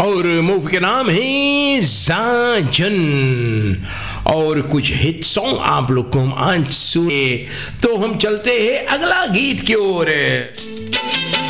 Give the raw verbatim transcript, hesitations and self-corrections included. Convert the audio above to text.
और मूवी का नाम है साजन। और कुछ हिट सॉन्ग आप लोग को हम आज सुने, तो हम चलते हैं अगला गीत की ओर।